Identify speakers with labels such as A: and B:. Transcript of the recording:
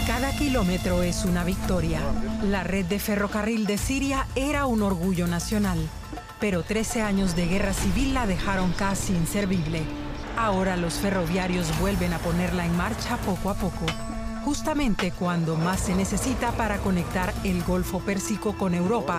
A: Cada kilómetro es una victoria. La red de ferrocarril de Siria era un orgullo nacional, pero 13 años de guerra civil la dejaron casi inservible. Ahora los ferroviarios vuelven a ponerla en marcha poco a poco, justamente cuando más se necesita para conectar el Golfo Pérsico con Europa